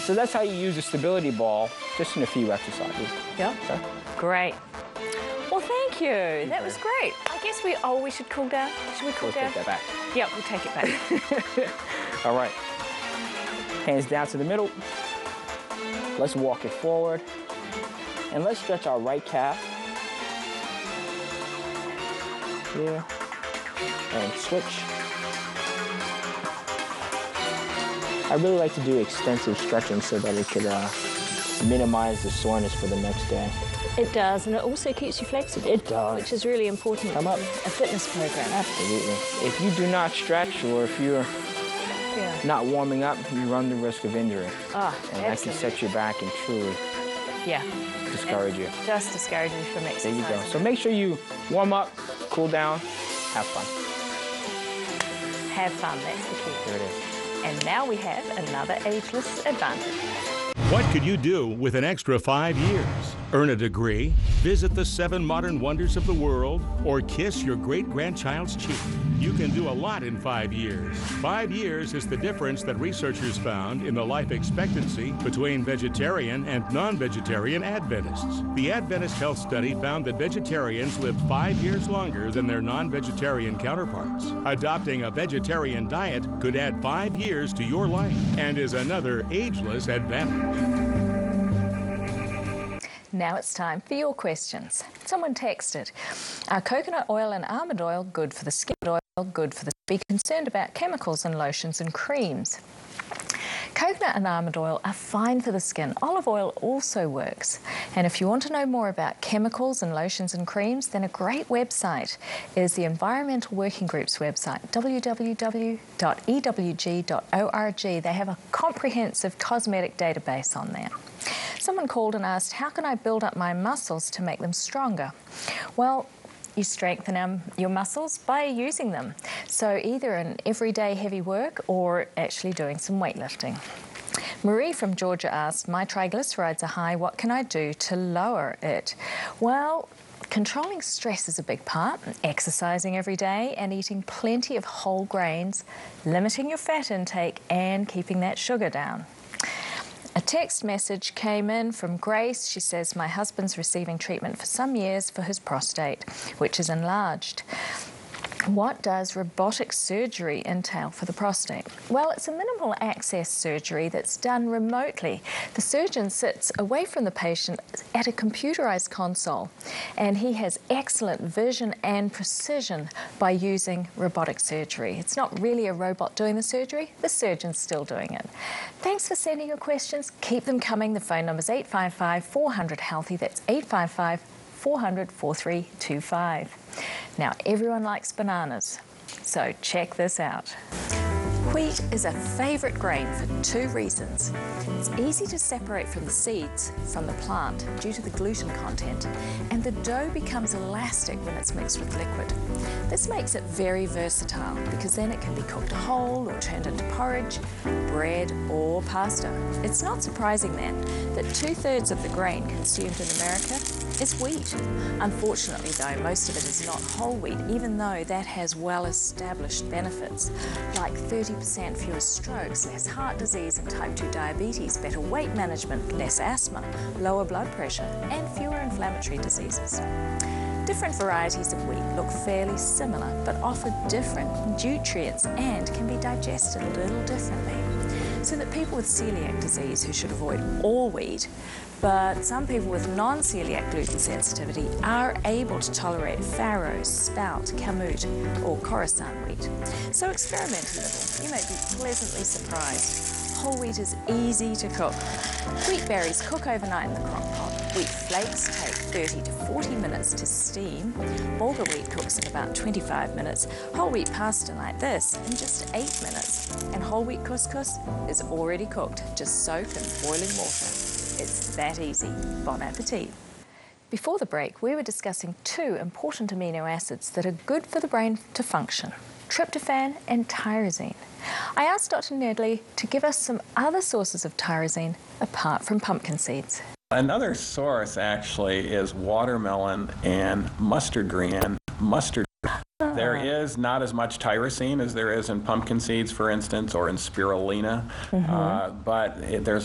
So that's how you use a stability ball, just in a few exercises. Yeah. Okay. Great. Well, thank you. That was great. I guess we should cool down. Should we cool down? Take that back. Yeah, we'll take it back. All right. Hands down to the middle. Let's walk it forward. And let's stretch our right calf. Here. And switch. I really like to do extensive stretching so that it could minimize the soreness for the next day. It does, and it also keeps you flexible. It does. Which is really important Come up. in a fitness program. Absolutely. If you do not stretch or if you're not warming up, you run the risk of injury. Ah, and that can set you back and truly discourage you. Just discourage you from exercise. There you go. So make sure you warm up, cool down, have fun. Have fun, that's the key. There it is. And now we have another ageless advantage. What could you do with an extra 5 years? Earn a degree, visit the 7 modern wonders of the world, or kiss your great-grandchild's cheek. You can do a lot in 5 years. 5 years is the difference that researchers found in the life expectancy between vegetarian and non-vegetarian Adventists. The Adventist Health Study found that vegetarians lived 5 years longer than their non-vegetarian counterparts. Adopting a vegetarian diet could add 5 years to your life and is another ageless advantage. Now it's time for your questions. Someone texted, are coconut oil and almond oil good for the skin? Oil good for the be concerned about chemicals in lotions and creams? Coconut and almond oil are fine for the skin. Olive oil also works. And if you want to know more about chemicals and lotions and creams, then a great website is the Environmental Working Group's website, www.ewg.org. They have a comprehensive cosmetic database on there. Someone called and asked, how can I build up my muscles to make them stronger? Well, you strengthen your muscles by using them. So either in everyday heavy work or actually doing some weightlifting. Marie from Georgia asked, my triglycerides are high, what can I do to lower it? Well, controlling stress is a big part, exercising every day and eating plenty of whole grains, limiting your fat intake and keeping that sugar down. A text message came in from Grace. She says, my husband's receiving treatment for some years for his prostate, which is enlarged. What does robotic surgery entail for the prostate? Well, it's a minimal access surgery that's done remotely. The surgeon sits away from the patient at a computerized console, and he has excellent vision and precision by using robotic surgery. It's not really a robot doing the surgery, the surgeon's still doing it. Thanks for sending your questions. Keep them coming. The phone number is 855-400-HEALTHY. That's 855-400-4325. Now, everyone likes bananas, so check this out. Wheat is a favorite grain for 2 reasons. It's easy to separate from the seeds from the plant due to the gluten content, and the dough becomes elastic when it's mixed with liquid. This makes it very versatile because then it can be cooked whole or turned into porridge, bread or pasta. It's not surprising then that 2/3 of the grain consumed in America is wheat. Unfortunately though, most of it is not whole wheat, even though that has well-established benefits like 30% fewer strokes, less heart disease and type 2 diabetes, better weight management, less asthma, lower blood pressure and fewer inflammatory diseases. Different varieties of wheat look fairly similar but offer different nutrients and can be digested a little differently. So that people with celiac disease who should avoid all wheat, but some people with non-celiac gluten sensitivity are able to tolerate farro, spout, kamut or Khorasan wheat. So experiment a little. You may be pleasantly surprised. Whole wheat is easy to cook. Wheat berries cook overnight in the crock pot. Wheat flakes take 30 to 40 minutes to steam. Bulgur wheat cooks in about 25 minutes. Whole wheat pasta like this in just 8 minutes. And whole wheat couscous is already cooked. Just soak in boiling water. It's that easy. Bon appetit. Before the break, we were discussing 2 important amino acids that are good for the brain to function, tryptophan and tyrosine. I asked Dr. Nedley to give us some other sources of tyrosine apart from pumpkin seeds. Another source actually is watermelon and mustard green. There is not as much tyrosine as there is in pumpkin seeds, for instance, or in spirulina, but there's